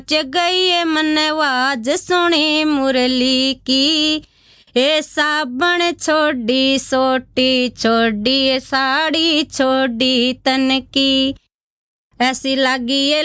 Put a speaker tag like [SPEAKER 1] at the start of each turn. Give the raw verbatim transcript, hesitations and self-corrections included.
[SPEAKER 1] गई मन वाज सुनी मुरली की। ए साबण छोड़ी सोटी छोड़ी साड़ी छोड़ी तन की। ऐसी लागी